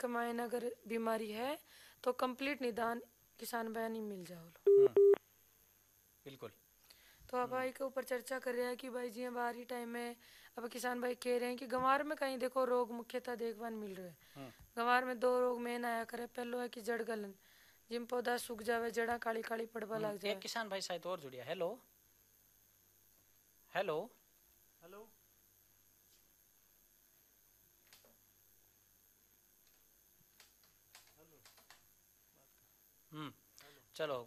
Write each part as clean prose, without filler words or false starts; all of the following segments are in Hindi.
मायने अगर बीमारी है तो कंप्लीट निदान किसान भाई नहीं मिल जाओ। बिल्कुल। तो अब भाई के ऊपर चर्चा कर रहे हैं कि भाई जी बाहरी टाइम में अब किसान भाई कह रहे हैं कि गंवार में कहीं देखो रोग मुख्यतः देखभाल मिल रहे हैं। गंवार में 2 रोग मेन आया करे। पहलो है कि जड़ गलन, जिम पौधा सूख जावे, जड़ा काली काली पड़वा लग जाए। एक किसान भाई शायद और जुड़िया। हेलो हेलो हेलो चलो।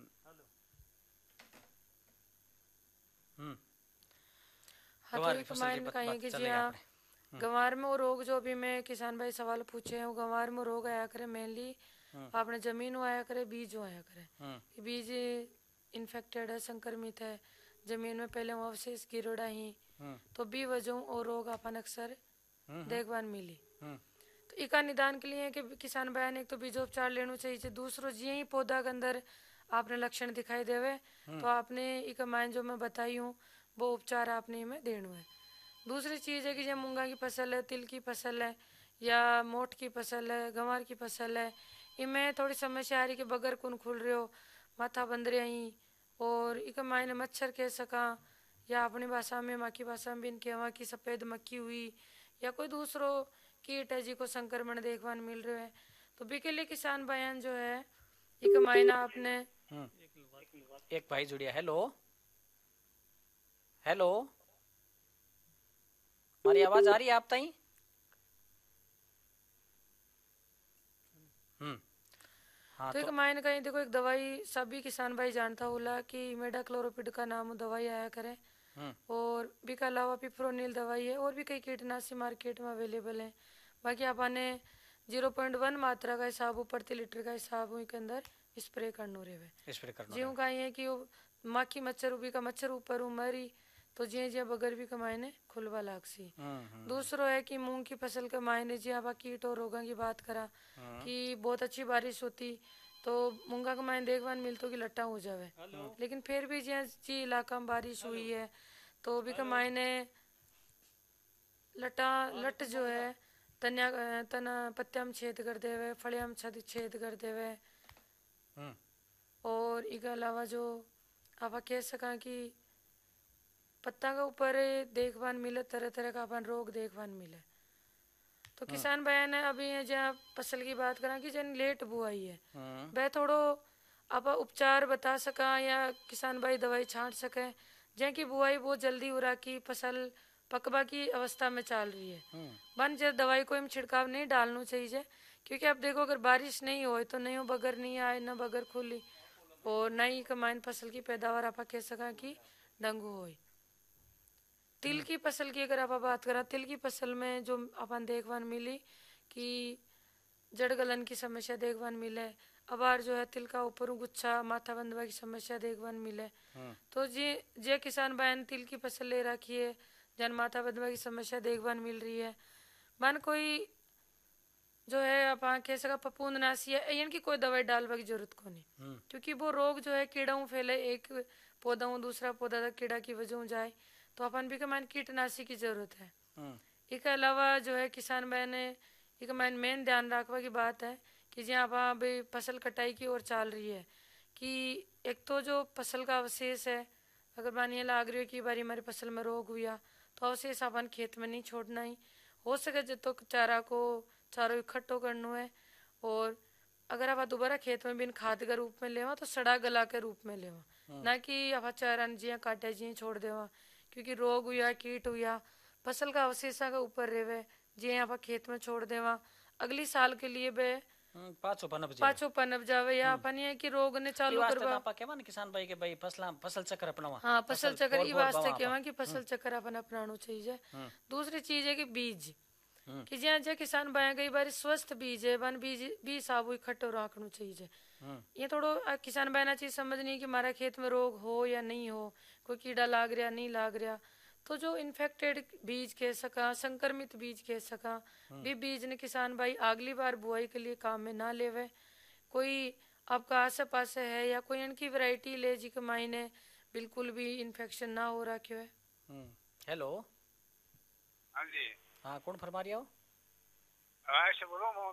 हाँ तो एक मायने का है कि जी हाँ गंवार में वो रोग जो भी मैं किसान भाई सवाल पूछे हैं वो गंवार में रोग आया करे मेनली आपने जमीन आया करे, बीज आया करे। बीज इन्फेक्टेड है, संक्रमित है, जमीन में पहले वो अवशेष गिरोड़ा ही तो भी वजह और रोग अपन अक्सर देखभाल मिली। तो इका निदान के लिए है कि किसान भाई ने एक तो बीजोपचार लेना चाहिए। दूसरो जी ही पौधा के अंदर आपने लक्षण दिखाई देवे तो आपने एक मायन जो मैं बताई हूँ वो उपचार आपने में देना है। दूसरी चीज़ है कि जब मूंगा की फसल है, तिल की फसल है या मोठ की फसल है, गंवार की फसल है, इनमें थोड़ी समस्या आ रही कि बगर कुन खुल रहे हो, माथा बंद रहे ही और एक मायने मच्छर कह सका या अपनी भाषा में माँ की भाषा में भी इनके वहाँ की सफ़ेद मक्खी हुई या कोई दूसरो कीट है जी को संक्रमण देखभाल मिल रहे है। तो बी के लिए किसान बयान जो है एक मायना आपने एक भाई जुड़िया। हेलो हेलो हमारी आवाज आ रही है आप तई? हाँ तो एक मायने कहीं देखो एक दवाई सभी किसान भाई जानता होला कि इमेडाक्लोरोपिड का नाम दवाई आया करे और भी के अलावा पिप्रोनिल दवाई है और भी कई कीटनाशी मार्केट में अवेलेबल है। बाकी आपने 0.1 मात्रा का हिसाब प्रति लीटर का हिसाब के अंदर स्प्रे करनो रहे जी का है कि माखी मच्छर उभी का मच्छर ऊपर उमरी तो जी जी बगर भी कमायने खुलवा लागसी। दूसरो है कि मूंग की फसल के मायने जी आप कीट और रोगों की बात करा कि बहुत अच्छी बारिश होती तो मूंगा का मायने देखभाल मिलतो कि लट्टा हो जावे लेकिन फिर भी जी इलाका में बारिश हुई है तो भी का मायने लटा लट जो है तना पत्तियां में छेद कर देवे, फलियां में छेद कर देवे और इसके अलावा जो आप कह सका कि पत्ता के ऊपर देखभाल मिले, तरह तरह का अपन रोग देखभाल मिले। तो किसान भाई ने अभी जहाँ फसल की बात करा कि जन लेट बुआई है वह थोड़ो आप उपचार बता सका या किसान भाई दवाई छांट सके जहाँ की बुआई बहुत जल्दी हो रहा की फसल पकबा की अवस्था में चल रही है बन जब दवाई को छिड़काव नहीं डालना चाहिए क्योंकि आप देखो अगर बारिश नहीं हो तो नहीं हो बगर नहीं आए ना बगर खुली और न ही कमाइन फसल की पैदावार आप कह सका कि डंगू हो। तिल की फसल की अगर आप बात करा तिल की फसल में जो अपन देखभाल मिली कि जड़ गलन की समस्या देखभाल मिले, अबार जो है तिल का ऊपर गुच्छा माथा बंदवा की समस्या देखभाल मिले तो जे किसान भाई ने तिल की फसल ले रखी है जन माथा बंदवा की समस्या देखभाल मिल रही है मन कोई जो है आप कह सका फफूंदनाशी है इनकी कोई दवाई डालवा की जरूरत को नहीं क्योंकि वो रोग जो है कीड़ाओं फैले एक पौधा दूसरा पौधा तक कीड़ा की वजह जाए तो अपन भी कमान कीटनाशी की जरूरत है। इसके अलावा जो है किसान भाई ने एक मैन मेन ध्यान रखवा की बात है कि जहाँ आप अभी फसल कटाई की ओर चल रही है कि एक तो जो फसल का अवशेष है अगर मानिए लाग रही हो कि बारी हमारी फसल में रोग हुआ तो अवशेष अपन खेत में नहीं छोड़ना ही हो सके जितो चारों इकट्ठो करना है और अगर आप दोबारा खेत में बिन खाद के रूप में लेवा तो सड़ा गला के रूप में लेवा ना कि आप चारा जिया काटे जिया छोड़ देवा क्योंकि रोग हुआ कीट हुआ फसल का अवशेषा के ऊपर रेवे जिया आप खेत में छोड़ देवा अगली साल के लिए बे पाछो पनप जावे या अपन ये कि रोग ने चालू करवा किसान भाई के भाई फसल चक्र अपनावा। हाँ फसल चक्र ई वास्ते कहवा कि फसल चक्र अपन अपनाना चाहिए। दूसरी चीज है कि बीज कि जहाँ जहाँ किसान भाई कई बार स्वस्थ बीज है वन बीज साबु इकट्ठो रखना चाहिए। ये थोड़ो किसान भाई ना चीज समझनी कि हमारा खेत में रोग हो या नहीं हो, कोई कीड़ा लाग रहा नहीं लाग रहा तो जो इन्फेक्टेड बीज कह सका संक्रमित बीज कह सका भी बीज ने किसान भाई अगली बार बुआई के लिए काम में ना लेवे। कोई आपका आसे पासे है या कोई इनकी वैरायटी ले जी के मायने बिल्कुल भी इन्फेक्शन ना हो रखो है। हेलो हाँ जी हाँ कौन फरमा रही हो? से बोलो